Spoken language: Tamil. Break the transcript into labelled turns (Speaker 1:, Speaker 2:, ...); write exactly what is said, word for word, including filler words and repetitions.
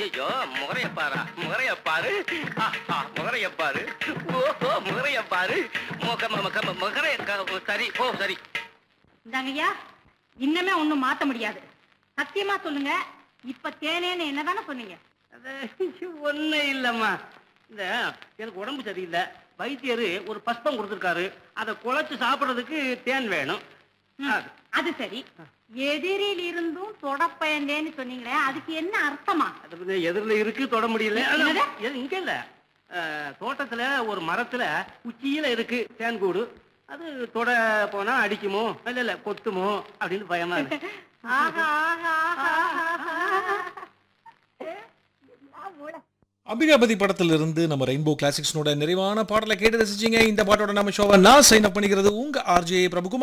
Speaker 1: ஐயோ முகரைய பாரா முகரைய பாரு முகரைய பாரு ஓஹோ முகரைய பாரு முகரைய சரி ஓ சரி
Speaker 2: இந்தாங்கய்யா இன்னமே ஒண்ணும் மாத்த முடியாது சத்தியமா சொல்லுங்க இப்ப தேனேன்னு என்னதானே சொன்னீங்க
Speaker 1: ஒண்ணு இல்லம்மா இந்த எனக்கு உடம்பு சரியில்லை வைத்தியரு ஒரு பஸ்பம் கொடுத்துருக்காரு அதை குழைச்சு சாப்பிடுறதுக்கு தேன் வேணும்
Speaker 2: அது சரி எதிரில் இருந்தும் தொடப்பயந்தேன்னு சொன்னீங்களே அதுக்கு என்ன அர்த்தமா?
Speaker 1: அது எதிரில இருக்கு தொட முடியல இங்க இல்ல தோட்டத்துல ஒரு மரத்துல உச்சியில இருக்கு தேன் கூடு அது தொட போனா அடிக்குமோ இல்ல இல்ல கொத்துமோ அப்படின்னு பயமா இருக்கு.
Speaker 3: அம்பிகாபதி படத்திலிருந்து நம்ம ரெயின்போ கிளாசிக்ஸ்னோட நிறைவான பாடலை கேட்டு ரசிச்சிங்க. இந்த பாட்டோட நம்ம ஷோவை நான் சைன் அப் பண்ணிக்கிறது உங்க ஆர்ஜே பிரபுகுமார்.